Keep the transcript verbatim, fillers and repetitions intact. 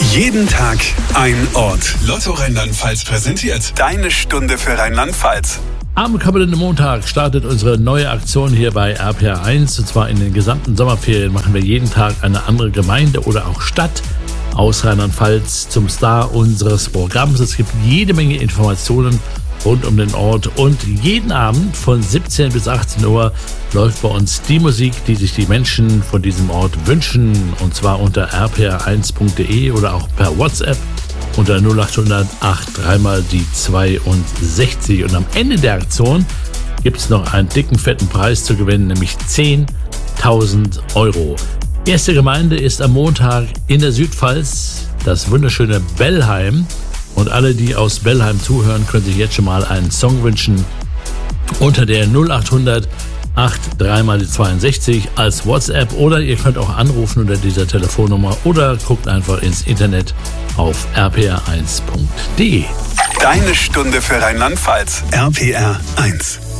Jeden Tag ein Ort. Lotto Rheinland-Pfalz präsentiert deine Stunde für Rheinland-Pfalz. Am kommenden Montag startet unsere neue Aktion hier bei R P R eins. Und zwar in den gesamten Sommerferien machen wir jeden Tag eine andere Gemeinde oder auch Stadt aus Rheinland-Pfalz zum Star unseres Programms. Es gibt jede Menge Informationen rund um den Ort und jeden Abend von siebzehn bis achtzehn Uhr läuft bei uns die Musik, die sich die Menschen von diesem Ort wünschen, und zwar unter r p r eins punkt d e oder auch per WhatsApp unter null acht hundert acht dreimal die zweiundsechzig. Und am Ende der Aktion gibt es noch einen dicken, fetten Preis zu gewinnen, nämlich zehntausend Euro. Erste Gemeinde ist am Montag in der Südpfalz, das wunderschöne Bellheim. Und alle, die aus Bellheim zuhören, können sich jetzt schon mal einen Song wünschen unter der null acht hundert acht dreimal die zweiundsechzig als WhatsApp, oder ihr könnt auch anrufen unter dieser Telefonnummer oder guckt einfach ins Internet auf r p r eins punkt d e. Deine Stunde für Rheinland-Pfalz. R P R eins.